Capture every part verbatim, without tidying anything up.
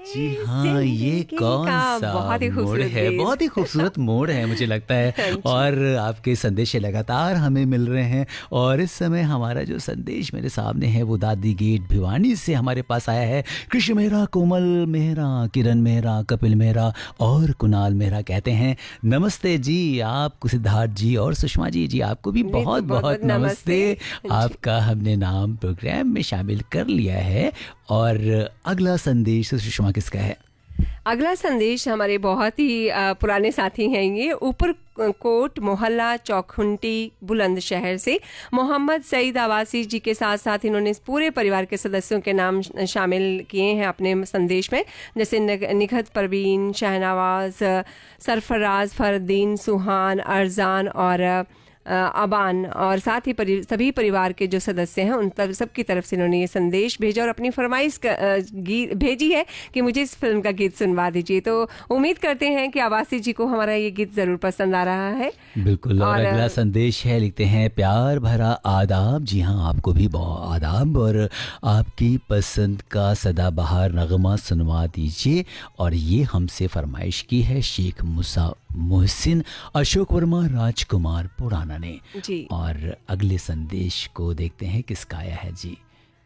जी हाँ, ये कौन सा बहुत ही मोड़ खूबसूरत है, गीत। बहुत ही खूबसूरत मोड़ है मुझे लगता है। हाँ जी। और आपके संदेश लगातार हमें मिल रहे हैं और इस समय हमारा जो संदेश मेरे सामने है वो दादी गेट भिवानी से हमारे पास आया है। कृष्ण मेहरा, कोमल मेहरा, किरण मेहरा, कपिल मेहरा और कुणाल मेहरा कहते हैं नमस्ते जी। आपको सिद्धार्थ जी और सुषमा जी जी आपको भी बिल्कुल, बहुत बहुत बहुत बहुत नमस्ते। नमस्ते। जी। आपका हमने नाम प्रोग्राम में शामिल कर लिया है। और अगला संदेश सुषमा किसका है? अगला संदेश हमारे बहुत ही अ, पुराने साथी हैं, ये ऊपर कोट मोहल्ला चौखुंटी बुलंदशहर से मोहम्मद सईद आवासी जी के साथ साथ इन्होंने इस पूरे परिवार के सदस्यों के नाम शामिल किए हैं अपने संदेश में, जैसे निखत परवीन, शहनवाज, सरफराज, फरदीन, सुहान, अरजान और अबान और साथ ही परि, सभी परिवार के जो सदस्य हैं उन तब सबकी तरफ से इन्होंने ये संदेश भेजा और अपनी फरमाइश गीत भेजी है कि मुझे इस फिल्म का गीत सुनवा दीजिए। तो उम्मीद करते हैं कि आवासी जी को हमारा ये गीत ज़रूर पसंद आ रहा है। बिल्कुल। और, और अगला संदेश है, लिखते हैं प्यार भरा आदाब। जी हाँ, आपको भी बहुत आदाब और आपकी पसंद का सदाबहार नगमा सुनवा दीजिए। और ये हमसे फरमाइश की है शेख मुसा मोहसिन अशोक वर्मा राजकुमार पुराना ने जी। और अगले संदेश को देखते हैं किसका आया है जी।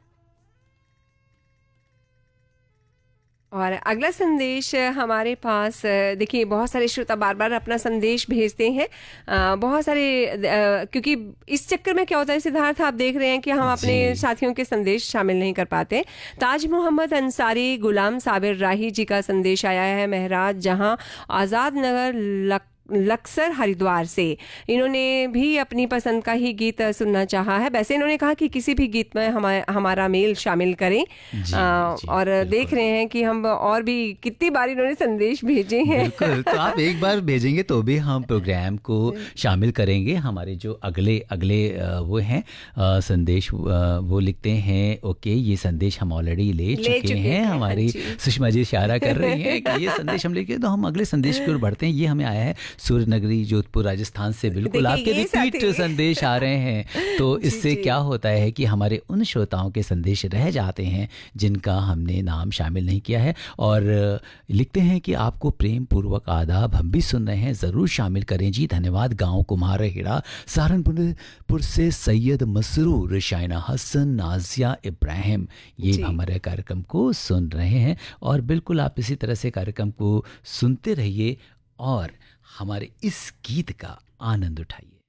और अगला संदेश हमारे पास, देखिए बहुत सारे श्रोता बार बार अपना संदेश भेजते हैं, आ, बहुत सारे आ, क्योंकि इस चक्कर में क्या होता है सिद्धार्थ, आप देख रहे हैं कि हम अपने साथियों के संदेश शामिल नहीं कर पाते। ताज मोहम्मद अंसारी, गुलाम साबिर राही जी का संदेश आया है महराज जहां, आज़ाद नगर, लक लक्सर, हरिद्वार से। इन्होंने भी अपनी पसंद का ही गीत सुनना चाहा है। वैसे इन्होंने कहा कि किसी भी गीत में हमा, हमारा मेल शामिल करें। जी, आ, जी, और देख रहे हैं कि हम और भी कितनी बार इन्होंने संदेश भेजे हैं। बिल्कुल, तो आप एक बार भेजेंगे तो भी हम प्रोग्राम को शामिल करेंगे। हमारे जो अगले अगले वो हैं संदेश, वो लिखते हैं ओके ये संदेश हम ऑलरेडी ले, ले चुके, चुके हैं। हमारी सुषमा जी इशारा कर रही हैं कि ये संदेश हम लेके, तो हम अगले संदेश की ओर बढ़ते हैं। ये हमें आया है सूर्यनगरी जोधपुर राजस्थान से। बिल्कुल आपके रिपीट संदेश आ रहे हैं। तो इससे क्या होता है कि हमारे उन श्रोताओं के संदेश रह जाते हैं जिनका हमने नाम शामिल नहीं किया है। और लिखते हैं कि आपको प्रेम पूर्वक आदाब, हम भी सुन रहे हैं, ज़रूर शामिल करें जी। धन्यवाद। गाँव कुम्हार हेड़ा सहारनपुर से सैयद मसरूर, शाइना हसन, नाजिया इब्राहिम ये हमारे कार्यक्रम को सुन रहे हैं। और बिल्कुल आप इसी तरह से कार्यक्रम को सुनते रहिए और हमारे इस गीत का आनंद उठाइए।